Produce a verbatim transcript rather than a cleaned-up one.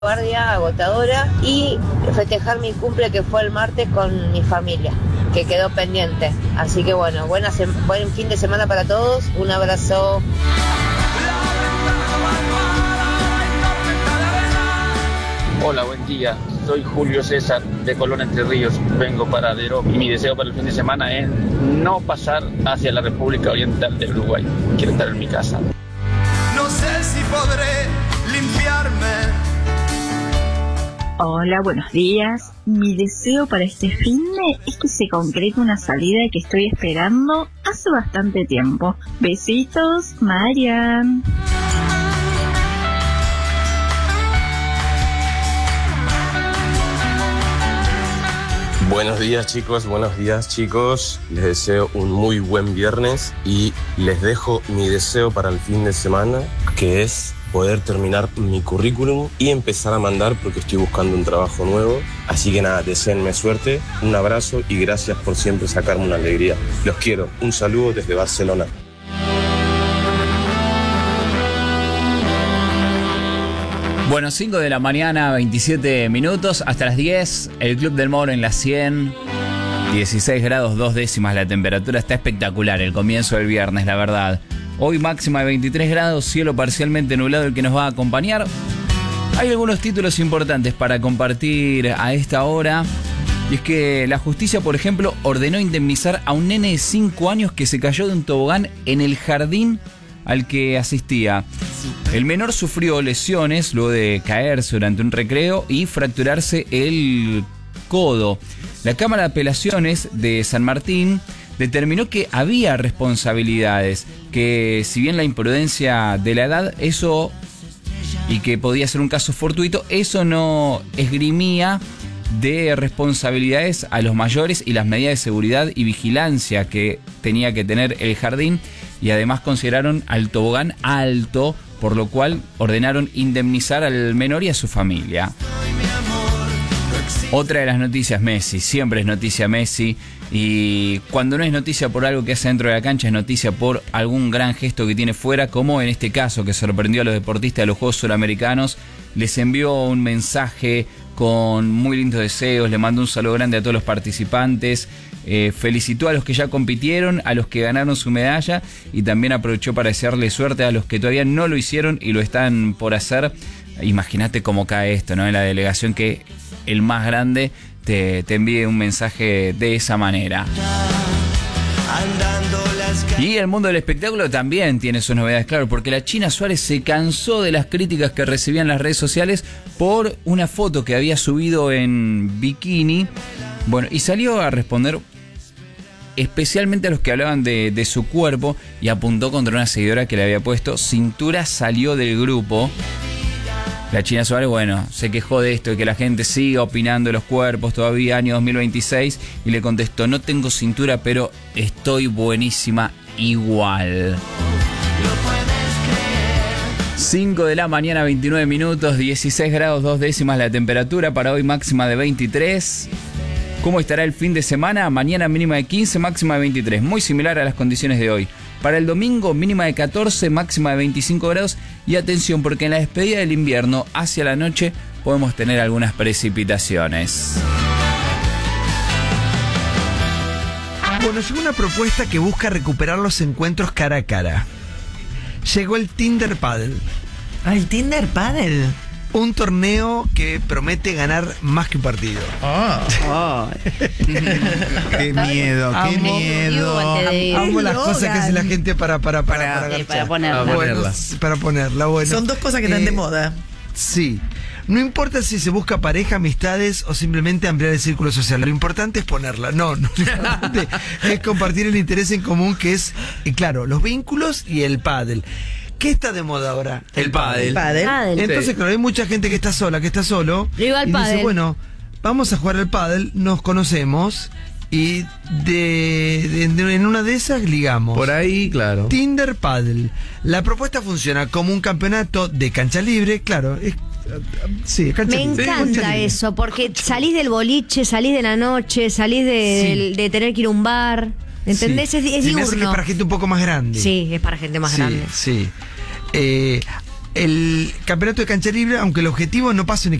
guardia agotadora y festejar mi cumple que fue el martes con mi familia, que quedó pendiente. Así que bueno, buena se- buen fin de semana para todos, un abrazo. Hola, buen día. Soy Julio César de Colón, Entre Ríos. Vengo para Deró y mi deseo para el fin de semana es no pasar hacia la República Oriental del Uruguay. Quiero estar en mi casa. No sé si podré limpiarme. Hola, buenos días. Mi deseo para este finde es que se concrete una salida que estoy esperando hace bastante tiempo. Besitos, Marian. Buenos días chicos, buenos días chicos. Les deseo un muy buen viernes y les dejo mi deseo para el fin de semana, que es poder terminar mi currículum y empezar a mandar porque estoy buscando un trabajo nuevo. Así que nada, deseenme suerte, un abrazo y gracias por siempre sacarme una alegría. Los quiero, un saludo desde Barcelona. Bueno, cinco de la mañana, veintisiete minutos, hasta las diez, el Club del Moro en la cien, dieciséis grados, dos décimas la temperatura, está espectacular el comienzo del viernes, la verdad. Hoy máxima de veintitrés grados, cielo parcialmente nublado el que nos va a acompañar. Hay algunos títulos importantes para compartir a esta hora. Y es que la justicia, por ejemplo, ordenó indemnizar a un nene de cinco años que se cayó de un tobogán en el jardín al que asistía. El menor sufrió lesiones luego de caerse durante un recreo y fracturarse el codo. La Cámara de Apelaciones de San Martín determinó que había responsabilidades, que si bien la imprudencia de la edad, eso, y que podía ser un caso fortuito, eso no esgrimía de responsabilidades a los mayores y las medidas de seguridad y vigilancia que tenía que tener el jardín, y además consideraron al tobogán alto, por lo cual ordenaron indemnizar al menor y a su familia. Otra de las noticias, Messi. Siempre es noticia Messi. Y cuando no es noticia por algo que hace dentro de la cancha, es noticia por algún gran gesto que tiene fuera, como en este caso que sorprendió a los deportistas de los Juegos Suramericanos. Les envió un mensaje con muy lindos deseos, le mandó un saludo grande a todos los participantes, eh, felicitó a los que ya compitieron, a los que ganaron su medalla, y también aprovechó para desearle suerte a los que todavía no lo hicieron y lo están por hacer. Imagínate cómo cae esto, ¿no? En la delegación, que el más grande te, te envíe un mensaje de esa manera. Y el mundo del espectáculo también tiene sus novedades, claro, porque la China Suárez se cansó de las críticas que recibían las redes sociales por una foto que había subido en bikini. Bueno, y salió a responder especialmente a los que hablaban de, de su cuerpo, y apuntó contra una seguidora que le había puesto: cintura salió del grupo. La China Suárez, bueno, se quejó de esto, de que la gente siga opinando de los cuerpos todavía, año dos mil veintiséis, y le contestó: no tengo cintura, pero estoy buenísima igual. cinco de la mañana, veintinueve minutos, dieciséis grados, dos décimas la temperatura, para hoy máxima de veintitrés. ¿Cómo estará el fin de semana? Mañana mínima de quince, máxima de veintitrés, muy similar a las condiciones de hoy. Para el domingo, mínima de catorce, máxima de veinticinco grados. Y atención, porque en la despedida del invierno, hacia la noche, podemos tener algunas precipitaciones. Bueno, llegó una propuesta que busca recuperar los encuentros cara a cara. Llegó el Tinder Paddle. Ah, el Tinder Paddle. Un torneo que promete ganar más que un partido. Oh. Oh. Qué miedo, qué amo, miedo. Amo, amo las cosas que hace la gente para para para para, para, sí, para ponerla. ponerla. Bueno, para ponerla, bueno. Son dos cosas que están eh, de moda. Sí. No importa si se busca pareja, amistades o simplemente ampliar el círculo social. Lo importante es ponerla. No, no. Lo importante es compartir el interés en común, que es, y claro, los vínculos y el pádel. ¿Qué está de moda ahora? El pádel. El pádel. Pádel. Entonces, Sí. claro, hay mucha gente que está sola, que está solo. Digo al y pádel. dice, bueno, vamos a jugar al pádel, nos conocemos y de, de- de- en una de esas ligamos. Por ahí, claro. Tinder Paddle. La propuesta funciona como un campeonato de cancha libre, claro. Es, sí, es cancha Me libre. encanta Cancha libre. eso, porque salís del boliche, salís de la noche, salís de, Sí. del- de tener que ir a un bar. ¿Entendés? Sí. Es, es Se me hace que es diurno. para gente un poco más grande. Sí, es para gente más sí, grande. Sí. Eh, el campeonato de cancha libre, aunque el objetivo no pasa